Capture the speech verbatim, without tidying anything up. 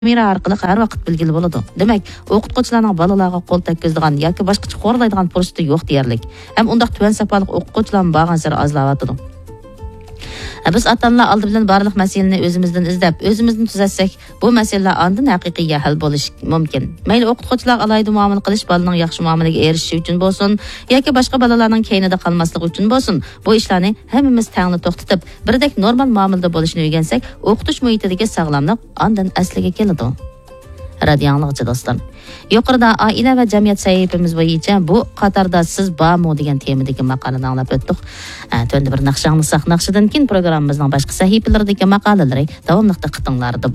kamera orqali har vaqt bilgili bo'ladi. Demak, o'qituvchilarning bolalarga qo'l tekkizadigan yoki boshqacha xo'rlaydigan fursati yo'q deyarlik. Ham undaq tuvan sapalik o'qituvchilar borgan sari ozlayotdi. Biz ota-onalar oldi bilan barliq masalani o'zimizdan izlab, o'zimizdan tuzatsak, bu masalalar ondan haqiqiy hal bo'lishi mumkin. Mayli o'qituvchilar alayda muomala qilish bolaning yaxshi muomalaga erishishi uchun bo'lsin, yoki boshqa bolalarning kaynida qolmasligi uchun bo'lsin, bu ishlarni hammamiz tangni to'xtatib, birdek normal muomalada bo'lishni o'rgansak, o'qitish muhitidagi sog'lomlik ondan asliga keladi. Radio anglag'chi do'stlar. Yuqorida oila va jamiyat sahifamiz bo'yicha bu qatorda siz bormi degan temadagi maqolani anglab o'tdik. Tunda bir naqshangni saq naqshidan keyin programmamizning boshqa sahifalaridagi maqolalari davomli diqqatinglarda